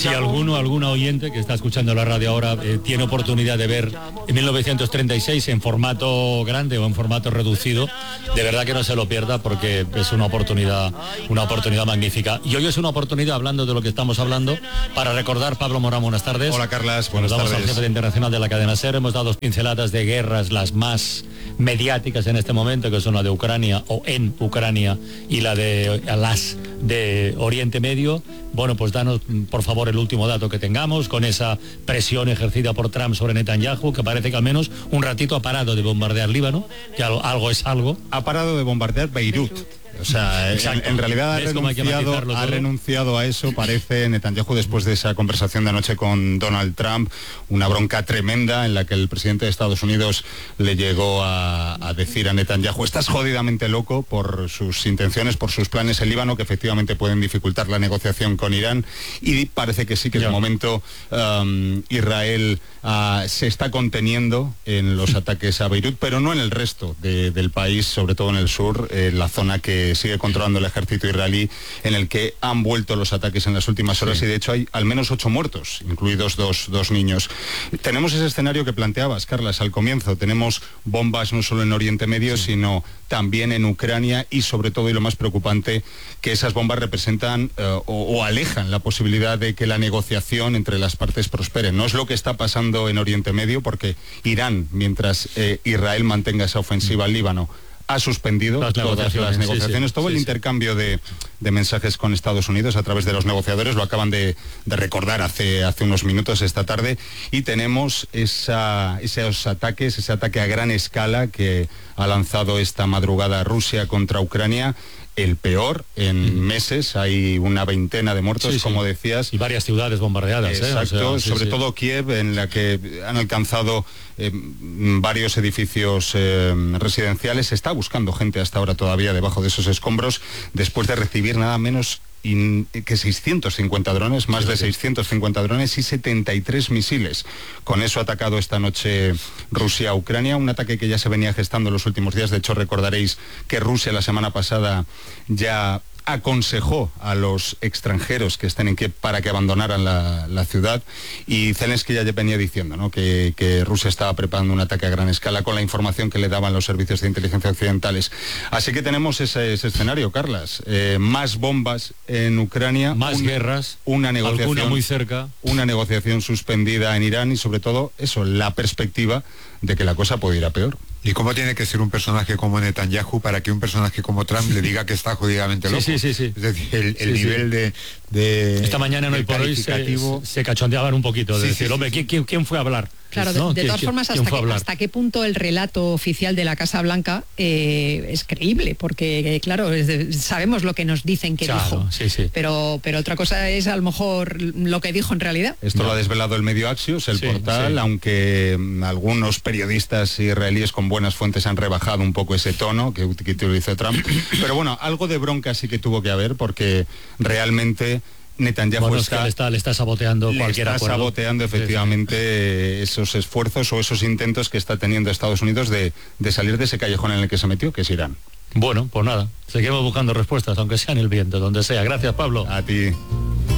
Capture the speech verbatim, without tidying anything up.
Si alguno, alguna oyente que está escuchando la radio ahora eh, tiene oportunidad de ver en mil novecientos treinta y seis en formato grande o en formato reducido, de verdad que no se lo pierda porque es una oportunidad, una oportunidad magnífica. Y hoy es una oportunidad, hablando de lo que estamos hablando, para recordar, Pablo Morán, buenas tardes. Hola, Carlas, buenas Nos damos tardes. al jefe internacional de la cadena SER, hemos dado pinceladas de guerras, las más mediáticas en este momento, que son la de Ucrania o en Ucrania y la de las de Oriente Medio. Bueno, pues danos, por favor, el último dato que tengamos con esa presión ejercida por Trump sobre Netanyahu, que parece que al menos un ratito ha parado de bombardear Líbano, que algo, algo es algo. Ha parado de bombardear Beirut. O sea, en, en realidad ha renunciado, ha renunciado a eso, parece, Netanyahu, después de esa conversación de anoche con Donald Trump, una bronca tremenda en la que el presidente de Estados Unidos le llegó a, a decir a Netanyahu: estás jodidamente loco por sus intenciones, por sus planes en Líbano, que efectivamente pueden dificultar la negociación con Irán, y parece que sí, que de momento um, Israel uh, se está conteniendo en los ataques a Beirut, pero no en el resto de, del país, sobre todo en el sur, en la zona que sigue controlando el ejército israelí, en el que han vuelto los ataques en las últimas horas, sí. Y de hecho hay al menos ocho muertos, incluidos dos, dos niños. Tenemos ese escenario que planteabas, Carlas, al comienzo. Tenemos bombas no solo en Oriente Medio, sí. sino también en Ucrania, y sobre todo, y lo más preocupante, que esas bombas representan uh, o, o alejan la posibilidad de que la negociación entre las partes prospere. No es lo que está pasando en Oriente Medio, porque Irán, mientras eh, Israel mantenga esa ofensiva al Líbano, ha suspendido las todas las negociaciones, sí, sí, todo el sí, intercambio sí. de, de mensajes con Estados Unidos a través de los negociadores, lo acaban de, de recordar hace, hace unos minutos esta tarde, y tenemos esa, esos ataques, ese ataque a gran escala que ha lanzado esta madrugada Rusia contra Ucrania, el peor en meses. Hay una veintena de muertos, sí, sí. como decías. Y varias ciudades bombardeadas. Exacto, ¿eh? O sea, sí, sobre sí. todo Kiev, en la que han alcanzado eh, varios edificios eh, residenciales. Se está buscando gente hasta ahora todavía debajo de esos escombros, después de recibir nada menos que seiscientos cincuenta drones, más de seiscientos cincuenta drones y setenta y tres misiles. Con eso ha atacado esta noche Rusia a Ucrania, un ataque que ya se venía gestando en los últimos días. De hecho, recordaréis que Rusia la semana pasada ya aconsejó a los extranjeros que estén en Kiev para que abandonaran la, la ciudad, y Zelensky ya venía diciendo, ¿no?, que, que Rusia estaba preparando un ataque a gran escala con la información que le daban los servicios de inteligencia occidentales. Así que tenemos ese, ese escenario, Carlas. Eh, más bombas en Ucrania, más un, guerras, una negociación alguna muy cerca, una negociación suspendida en Irán, y sobre todo eso, la perspectiva de que la cosa puede ir a peor. ¿Y cómo tiene que ser un personaje como Netanyahu para que un personaje como Trump le diga que está judicialmente loco? Sí, sí, sí, sí. Es decir, el, el sí, nivel sí. de, de... Esta mañana en Hoy por Hoy se, se cachondeaban un poquito, de sí, decir, sí, hombre, sí, ¿quién, quién, ¿quién fue a hablar? Claro, de, ¿no? de todas formas, hasta que, hasta qué punto el relato oficial de la Casa Blanca eh, es creíble, porque, claro, es de, sabemos lo que nos dicen que claro, dijo, sí, sí. Pero, pero otra cosa es a lo mejor lo que dijo en realidad. Esto no. lo ha desvelado el medio Axios, el sí, portal, sí. aunque algunos periodistas israelíes con buenas fuentes han rebajado un poco ese tono que, que utilizó Trump. Pero bueno, algo de bronca sí que tuvo que haber, porque realmente Netanyahu bueno, está, es que le está, le está saboteando le cualquier está acuerdo. saboteando efectivamente sí, sí. esos esfuerzos o esos intentos que está teniendo Estados Unidos de, de salir de ese callejón en el que se metió, que es Irán. Bueno, pues nada, seguimos buscando respuestas, aunque sea en el viento, donde sea. Gracias, Pablo. A ti.